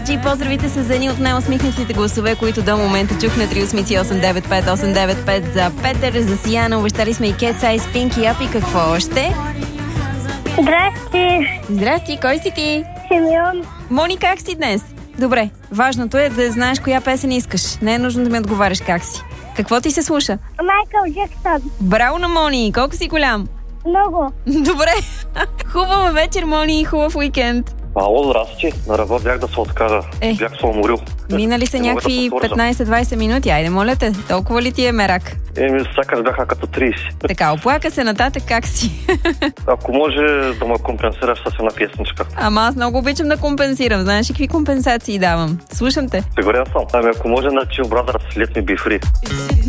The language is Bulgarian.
Energy. Поздравите се за едни от най-усмихнатите гласове, които до момента чух на 383-895-895 за Петър, за Сияна. Обещали сме и Cat Size, Pink и Up и какво още? Здрасти. Здрасти, кой си ти? Симеон. Мони, как си днес? Добре, важното е да знаеш коя песен искаш. Не е нужно да ми отговаряш как си. Какво ти се слуша? Майкъл Джексън. Браво на Мони! Колко си голям? Много. Добре. Хубава вечер, Мони, и хубав уикенд. Ало, здрасти. На ръба бях да се откажа. Бях се уморил. Минали са някакви 15-20 минути. Айде, моля те, толкова ли ти е мерак? Сякаш бяха като 30. Така, оплака се нататък, как си? Ако може да ме компенсираш с една песничка. Ама аз много обичам да компенсирам. Знаеш ли какви компенсации давам? Слушам те. Сигурен съм. Ако може на Chill Brothers Let Me Be Free.